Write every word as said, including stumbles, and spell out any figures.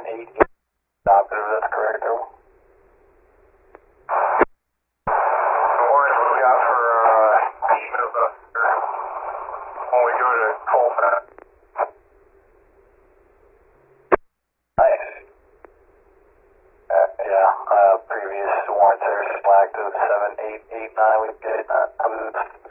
eight eight. Operative, that's correct, though. Warren, we got for uh, payment of the when we go to Colfax. Nice. Uh, yeah, uh, previous warrants are still active, seven eight eight nine, we did, uh, I'm